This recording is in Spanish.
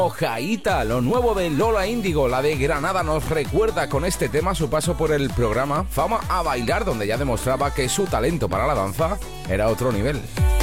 Jaita, lo nuevo de Lola Índigo, la de Granada, nos recuerda con este tema su paso por el programa Fama a Bailar, donde ya demostraba que su talento para la danza era otro nivel.